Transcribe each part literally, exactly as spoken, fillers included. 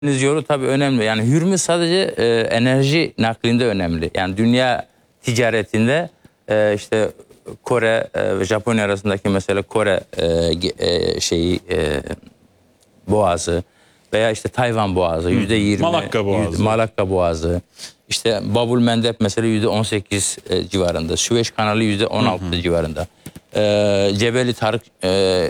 Deniz yolu tabii önemli. Yani Hürmüz sadece e, enerji naklinde önemli. Yani dünya ticaretinde e, işte Kore e, ve Japonya arasındaki mesela Kore e, e, şeyi e, boğazı veya işte Tayvan boğazı yüzde yirmi, Malakka boğazı. Malakka boğazı, işte Babul Mendeb mesela yüzde on sekiz e, civarında, Süveyş kanalı yüzde on altı hı hı. civarında. E, Cebeli Tarık e,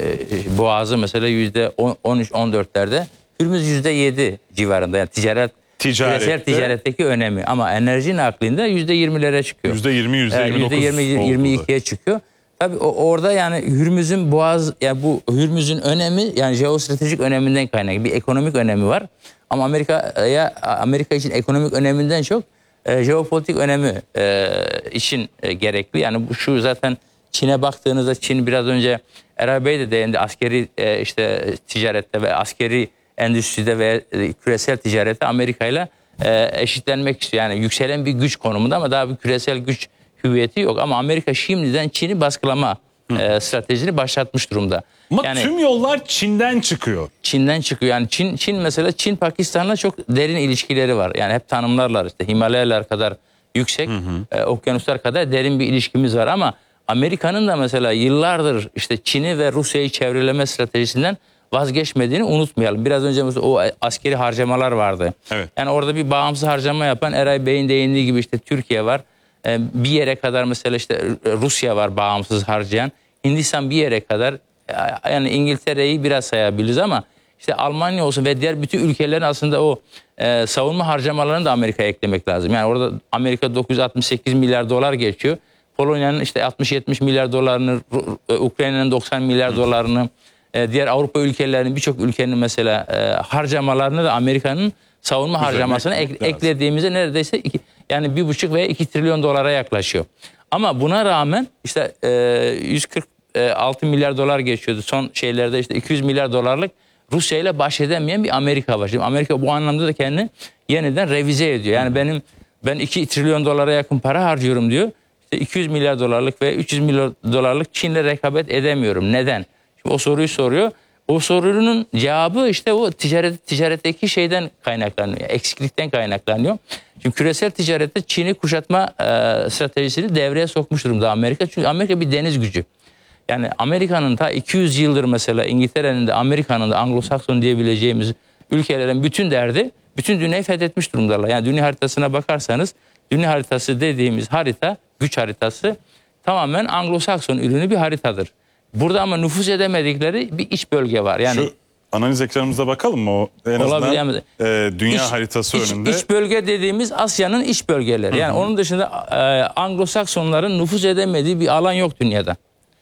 boğazı mesela yüzde on üç on dörtlerde. Hürmüz yüzde yedi civarında, yani ticaret, küresel ticaretteki önemi, ama enerji naklinde yüzde yirmilere çıkıyor. Yüzde yirmi, yüzde yirmi dokuz, yüzde yirmi yirmi ikiye çıkıyor. Tabii orada yani Hürmüz'ün boğaz, yani bu Hürmüz'ün önemi yani jeostratejik öneminden kaynaklı bir ekonomik önemi var. Ama Amerika'ya Amerika için ekonomik öneminden çok e, jeopolitik önemi e, için e, gerekli. Yani bu şu zaten Çin'e baktığınızda, Çin biraz önce Eray Bey de değindi, askeri e, işte ticarette ve askeri endüstride ve e, küresel ticarette Amerika ile eşitlenmek istiyor. Yani yükselen bir güç konumunda ama daha bir küresel güç hüviyeti yok. Ama Amerika şimdiden Çin'i baskılama e, stratejisini başlatmış durumda. Ama yani, tüm yollar Çin'den çıkıyor. Çin'den çıkıyor. Yani Çin, Çin mesela Çin Pakistan'la çok derin ilişkileri var. Yani hep tanımlarlar, işte Himalayalar kadar yüksek, hı hı. E, okyanuslar kadar derin bir ilişkimiz var. Ama Amerika'nın da mesela yıllardır işte Çin'i ve Rusya'yı çevreleme stratejisinden vazgeçmediğini unutmayalım. Biraz önce mesela o askeri harcamalar vardı. Evet. Yani orada bir bağımsız harcama yapan, Eray Bey'in değindiği gibi işte Türkiye var. Ee, bir yere kadar mesela işte Rusya var bağımsız harcayan. Hindistan bir yere kadar, yani İngiltere'yi biraz sayabiliriz ama işte Almanya olsun ve diğer bütün ülkelerin aslında o e, savunma harcamalarını da Amerika'ya eklemek lazım. Yani orada Amerika dokuz yüz altmış sekiz milyar dolar geçiyor. Polonya'nın işte altmış yetmiş milyar dolarını, Ukrayna'nın doksan milyar dolarını, diğer Avrupa ülkelerinin birçok ülkenin mesela e, harcamalarını da Amerika'nın savunma Güzel harcamasına ek, eklediğimizde neredeyse iki, yani bir buçuk veya iki trilyon dolara yaklaşıyor. Ama buna rağmen işte e, yüz kırk altı milyar dolar geçiyordu. Son şeylerde işte iki yüz milyar dolarlık Rusya ile baş edemeyen bir Amerika var. Şimdi Amerika bu anlamda da kendini yeniden revize ediyor. Yani benim ben iki trilyon dolara yakın para harcıyorum diyor. İşte iki yüz milyar dolarlık ve üç yüz milyar dolarlık Çin'le rekabet edemiyorum. Neden? Şimdi o soruyu soruyor. O sorunun cevabı işte o ticaret ticaretteki şeyden kaynaklanıyor. Eksiklikten kaynaklanıyor. Şimdi küresel ticarette Çin'i kuşatma e, stratejisini devreye sokmuş durumda Amerika. Çünkü Amerika bir deniz gücü. Yani Amerika'nın ta iki yüz yıldır mesela İngiltere'nin de Amerika'nın da Anglo-Sakson diyebileceğimiz ülkelerin bütün derdi, bütün dünyayı fethetmiş durumdalar. Yani dünya haritasına bakarsanız, dünya haritası dediğimiz harita, güç haritası tamamen Anglo-Sakson ürünü bir haritadır. Burada ama nüfuz edemedikleri bir iç bölge var. Yani şu analiz ekranımıza bakalım mı? O en azından yani, e, dünya iç, haritası iç, önünde. İç bölge dediğimiz Asya'nın iç bölgeleri. Yani hı hı. Onun dışında e, Anglo-Saksonların nüfuz edemediği bir alan yok dünyada.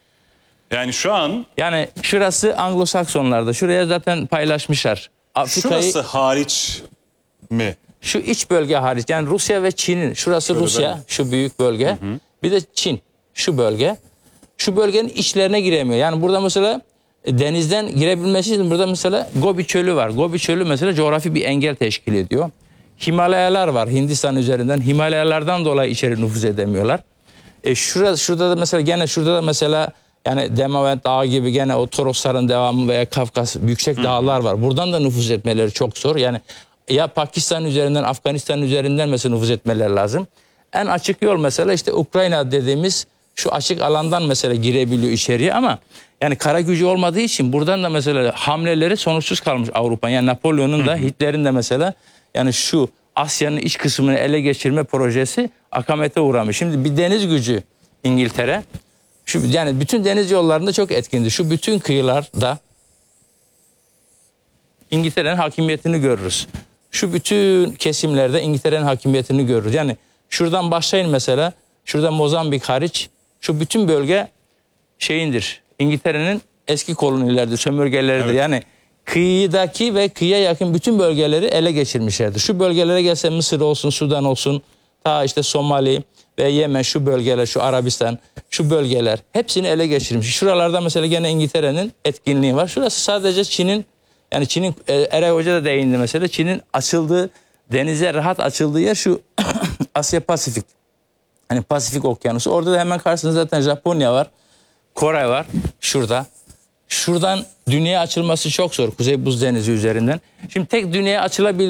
Yani şu an... Yani şurası Anglo-Saksonlarda. Şuraya zaten paylaşmışlar. Afrika'yı, şurası hariç mi? Şu iç bölge hariç. Yani Rusya ve Çin'in. Şurası Şöyle Rusya, ben... şu büyük bölge. Hı hı. Bir de Çin, şu bölge. Şu bölgenin içlerine giremiyor. Yani burada mesela denizden girebilmesi için burada mesela Gobi Çölü var. Gobi Çölü mesela coğrafi bir engel teşkil ediyor. Himalayalar var Hindistan üzerinden. Himalayalardan dolayı içeri nüfuz edemiyorlar. E şurada, şurada da mesela gene şurada da mesela yani Demavent Dağı gibi gene o Torosların devamı veya Kafkas yüksek Hı. dağlar var. Buradan da nüfuz etmeleri çok zor. Yani ya Pakistan üzerinden, Afganistan üzerinden mesela nüfuz etmeleri lazım. En açık yol mesela işte Ukrayna dediğimiz şu açık alandan mesela girebiliyor içeriye, ama yani kara gücü olmadığı için buradan da mesela hamleleri sonuçsuz kalmış Avrupa. Yani Napolyon'un da Hitler'in de mesela yani şu Asya'nın iç kısmını ele geçirme projesi akamete uğramış. Şimdi bir deniz gücü İngiltere, şu yani bütün deniz yollarında çok etkindi. Şu bütün kıyılarda İngiltere'nin hakimiyetini görürüz. Şu bütün kesimlerde İngiltere'nin hakimiyetini görürüz. Yani şuradan başlayın mesela, şurada Mozambik hariç, şu bütün bölge şeyindir. İngiltere'nin eski kolonileridir, sömürgeleridir. Evet. Yani kıyıdaki ve kıyıya yakın bütün bölgeleri ele geçirmişlerdir. Şu bölgelere gelse Mısır olsun, Sudan olsun, ta işte Somali ve Yemen, şu bölgeler, şu Arabistan, şu bölgeler hepsini ele geçirmiş. Şuralarda mesela gene İngiltere'nin etkinliği var. Şurası sadece Çin'in, yani Çin'in, Eray Hoca da değindi mesela, Çin'in açıldığı, denize rahat açıldığı yer şu Asya Pasifik. Hani Pasifik Okyanusu. Orada da hemen karşısında zaten Japonya var. Kore var. Şurada. şuradan dünyaya açılması çok zor. Kuzey Buz Denizi üzerinden. Şimdi tek dünyaya açılabil